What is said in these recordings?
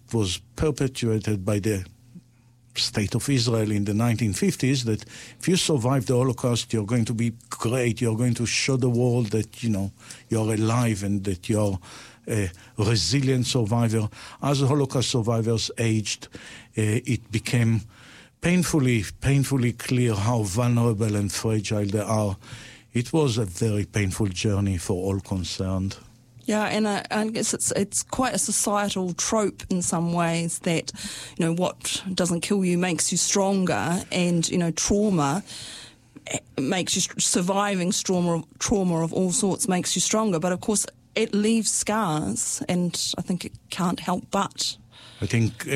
was perpetuated by the State of Israel in the 1950s, that if you survive the Holocaust, you're going to be great. You're going to show the world that, you're alive and that you're a resilient survivor. As Holocaust survivors aged, it became painfully clear how vulnerable and fragile they are. It was a very painful journey for all concerned. Yeah, and I guess it's quite a societal trope in some ways that, what doesn't kill you makes you stronger, and, trauma makes you, surviving trauma of all sorts makes you stronger. But of course, it leaves scars, and I think it can't help but. I think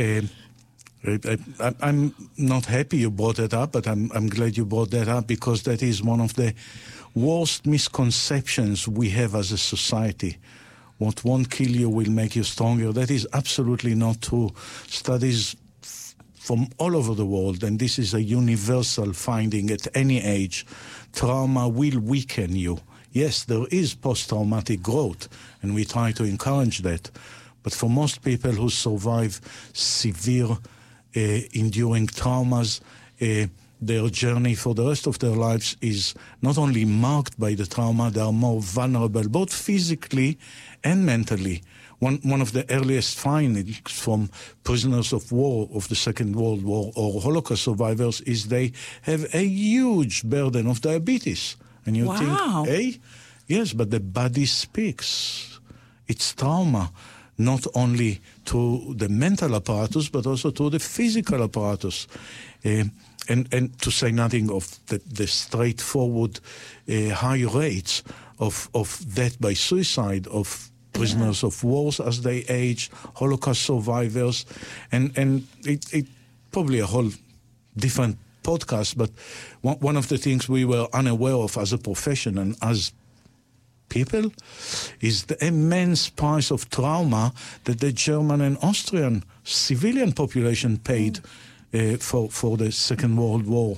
I'm not happy you brought that up, but I'm glad you brought that up, because that is one of the worst misconceptions we have as a society. What won't kill you will make you stronger. That is absolutely not true. Studies from all over the world, and this is a universal finding at any age, trauma will weaken you. Yes, there is post-traumatic growth, and we try to encourage that. But for most people who survive severe enduring traumas, their journey for the rest of their lives is not only marked by the trauma, they are more vulnerable, both physically and mentally. One of the earliest findings from prisoners of war of the Second World War or Holocaust survivors is they have a huge burden of diabetes. And you think, hey, yes, but the body speaks. It's trauma, not only to the mental apparatus, but also to the physical apparatus. And to say nothing of the straightforward high rates of death by suicide of prisoners of wars as they age, Holocaust survivors, and it probably a whole different podcast, but one of the things we were unaware of as a profession and as people is the immense price of trauma that the German and Austrian civilian population paid for the Second World War.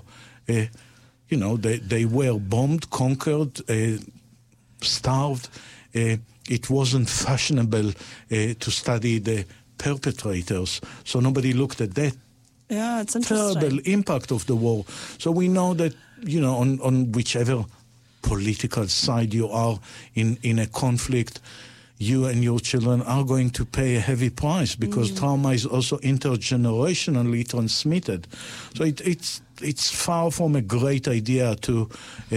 They were bombed, conquered, starved. It wasn't fashionable to study the perpetrators, so nobody looked at that. Yeah, it's interesting. Terrible impact of the war. So we know that, on whichever political side you are in a conflict, you and your children are going to pay a heavy price, because trauma is also intergenerationally transmitted. So it's far from a great idea to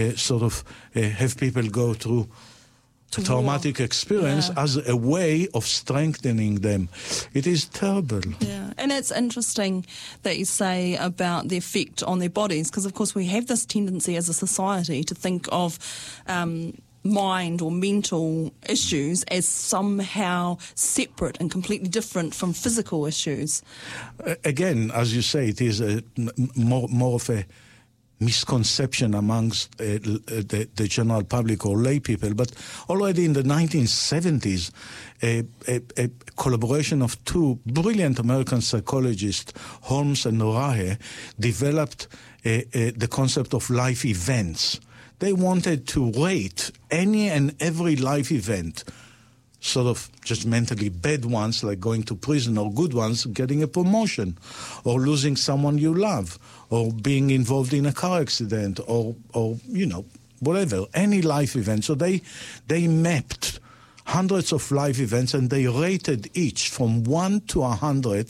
have people go through a traumatic experience as a way of strengthening them. It is terrible. Yeah, and it's interesting that you say about the effect on their bodies, because of course we have this tendency as a society to think of mind or mental issues as somehow separate and completely different from physical issues. Again, as you say, it is more of a misconception amongst the general public or lay people. But already in the 1970s, a collaboration of two brilliant American psychologists, Holmes and Rahe, developed the concept of life events. They wanted to rate any and every life event, sort of judgmentally bad ones like going to prison, or good ones getting a promotion, or losing someone you love, or being involved in a car accident, or whatever, any life event. So they mapped hundreds of life events, and they rated each from 1 to 100.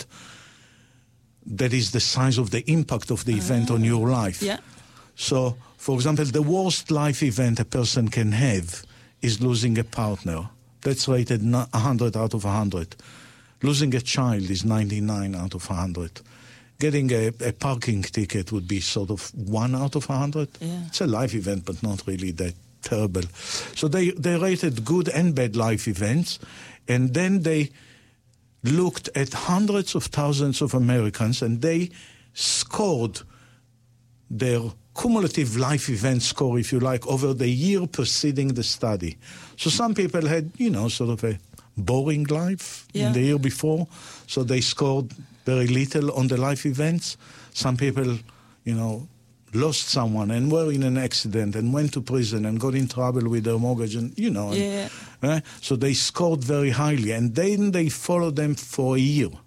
That is the size of the impact of the event on your life. Yeah. So, for example, the worst life event a person can have is losing a partner. That's rated 100 out of 100. Losing a child is 99 out of 100. Getting a parking ticket would be sort of 1 out of 100. Yeah. It's a life event, but not really that terrible. So they rated good and bad life events, and then they looked at hundreds of thousands of Americans, and they scored their cumulative life event score, if you like, over the year preceding the study. So some people had, sort of a boring life in the year before, so they scored very little on the life events. Some people, lost someone and were in an accident and went to prison and got in trouble with their mortgage, and, so they scored very highly. And then they followed them for a year.